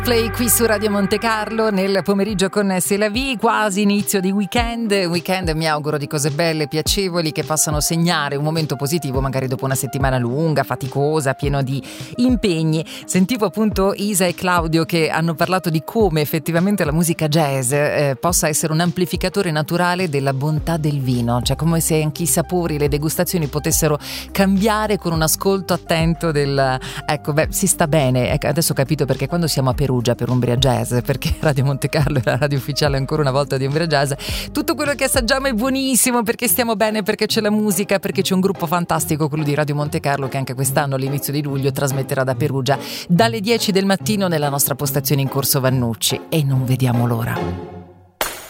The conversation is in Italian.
Play qui su Radio Monte Carlo nel pomeriggio con C'est la vie, quasi inizio di weekend mi auguro di cose belle, piacevoli, che possano segnare un momento positivo magari dopo una settimana lunga, faticosa, pieno di impegni. Sentivo appunto Isa e Claudio che hanno parlato di come effettivamente la musica jazz possa essere un amplificatore naturale della bontà del vino, cioè come se anche i sapori, le degustazioni potessero cambiare con un ascolto attento del si sta bene. Adesso ho capito perché quando siamo a Perugia per Umbria Jazz, perché Radio Monte Carlo è la radio ufficiale ancora una volta di Umbria Jazz, tutto quello che assaggiamo è buonissimo perché stiamo bene, perché c'è la musica, perché c'è un gruppo fantastico, quello di Radio Monte Carlo, che anche quest'anno all'inizio di luglio trasmetterà da Perugia dalle 10 del mattino nella nostra postazione in Corso Vannucci, e non vediamo l'ora.